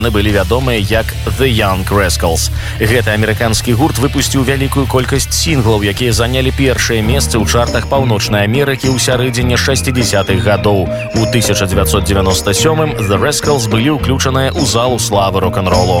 былі вядомыя як The Young Rascals. Гэты амерыканскі гурт выпусціў вялікую колькасць сінглаў, якія занялі першае месцы ў чартах Паўночнай Амерыкі ў сярэдзіне 60-х гадоў. У 1997-м The Rascals былі ўключаныя ў залу славы рок-н-ролу.